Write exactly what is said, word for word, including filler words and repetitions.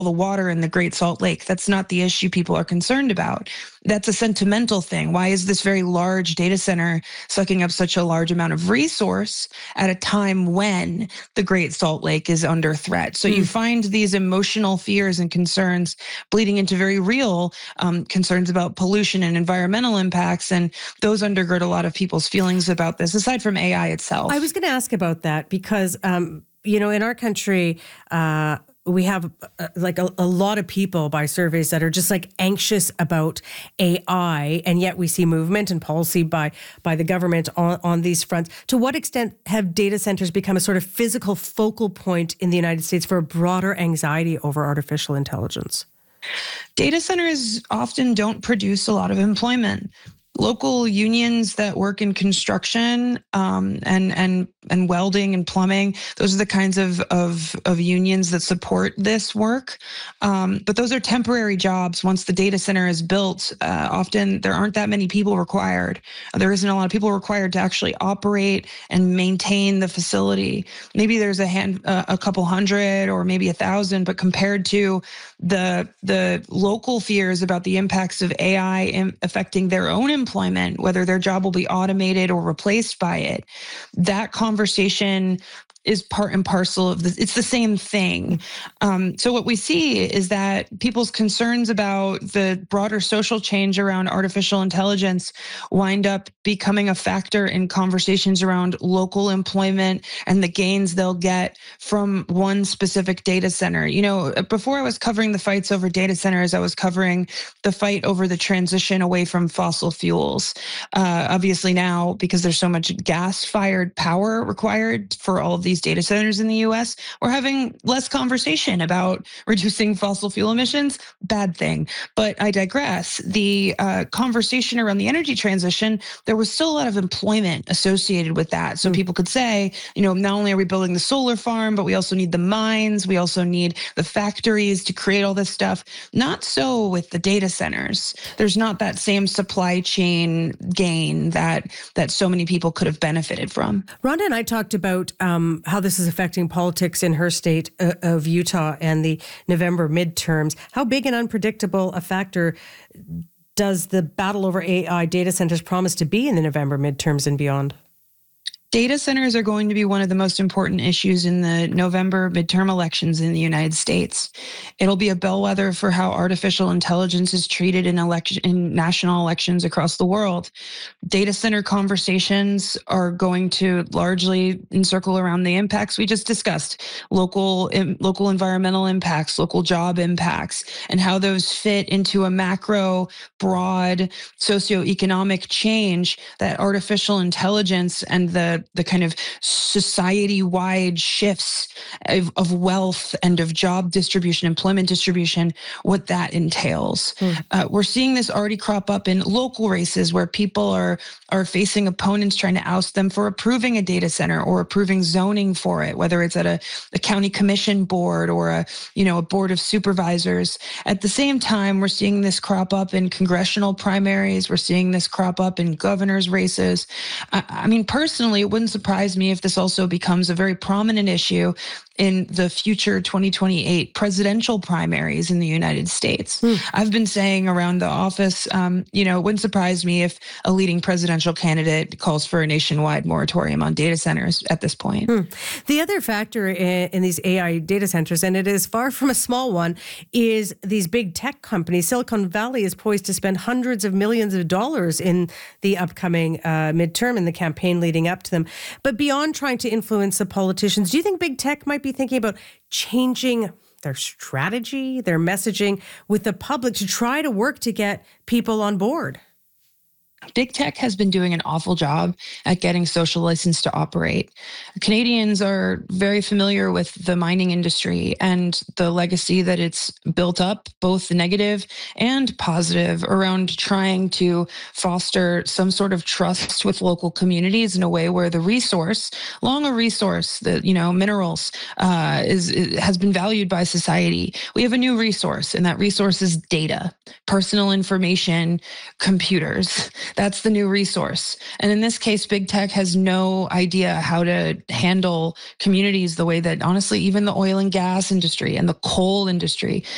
the water in the Great Salt Lake. That's not the issue people are concerned about. That's a sentimental thing. Why is this very large data center sucking up such a large amount of resource at a time when the Great Salt Lake is under threat? So mm. you find these emotional fears and concerns bleeding into very real um, concerns about pollution and environmental impacts, and those undergird a lot of people's feelings about this, aside from A I itself. I was going to ask about that because, um, you know, in our country, uh, we have uh, like a, a lot of people by surveys that are just like anxious about A I, and yet we see movement and policy by by the government on, on these fronts. To what extent have data centers become a sort of physical focal point in the United States for a broader anxiety over artificial intelligence? Data centers often don't produce a lot of employment. Local unions that work in construction um, and and and welding and plumbing, those are the kinds of of, of unions that support this work. Um, but those are temporary jobs. Once the data center is built, uh, often there aren't that many people required. There isn't a lot of people required to actually operate and maintain the facility. Maybe there's a hand, uh, a couple hundred or maybe a thousand, but compared to the the local fears about the impacts of A I in affecting their own employment, whether their job will be automated or replaced by it, that conversation is part and parcel of this. It's the same thing. Um, so what we see is that people's concerns about the broader social change around artificial intelligence wind up becoming a factor in conversations around local employment and the gains they'll get from one specific data center. You know, before I was covering the fights over data centers, I was covering the fight over the transition away from fossil fuels. Uh, obviously now, because there's so much gas-fired power required for all of these data centers in the U S, we're having less conversation about reducing fossil fuel emissions. Bad thing. But I digress. The uh, conversation around the energy transition, there was still a lot of employment associated with that. So mm. people could say, you know, not only are we building the solar farm, but we also need the mines. We also need the factories to create all this stuff. Not so with the data centers. There's not that same supply chain gain that that so many people could have benefited from. Rhonda and I talked about um, how this is affecting politics in her state uh, of Utah and the November midterms. How big and unpredictable a factor does the battle over A I data centers promise to be in the November midterms and beyond? Data centers are going to be one of the most important issues in the November midterm elections in the United States. It'll be a bellwether for how artificial intelligence is treated in election in national elections across the world. Data center conversations are going to largely encircle around the impacts we just discussed, local in, local environmental impacts, local job impacts, and how those fit into a macro, broad socioeconomic change that artificial intelligence and the the kind of society-wide shifts of, of wealth and of job distribution, employment distribution, what that entails. Mm. Uh, we're seeing this already crop up in local races where people are are facing opponents trying to oust them for approving a data center or approving zoning for it, whether it's at a, a county commission board or a, you know, a board of supervisors. At the same time, we're seeing this crop up in congressional primaries. We're seeing this crop up in governors' races. I, I mean, personally, it wouldn't surprise me if this also becomes a very prominent issue in the future twenty twenty-eight presidential primaries in the United States. Mm. I've been saying around the office, um, you know, it wouldn't surprise me if a leading presidential candidate calls for a nationwide moratorium on data centers at this point. Mm. The other factor in, in these A I data centers, and it is far from a small one, is these big tech companies. Silicon Valley is poised to spend hundreds of millions of dollars in the upcoming uh, midterm and the campaign leading up to them. But beyond trying to influence the politicians, do you think big tech might be thinking about changing their strategy, their messaging with the public to try to work to get people on board? Big tech has been doing an awful job at getting social license to operate. Canadians are very familiar with the mining industry and the legacy that it's built up, both negative and positive, around trying to foster some sort of trust with local communities in a way where the resource, long a resource, the you know minerals, uh, is, is has been valued by society. We have a new resource, and that resource is data, personal information, computers. That's the new resource. And in this case, big tech has no idea how to handle communities the way that, honestly, even the oil and gas industry and the coal industry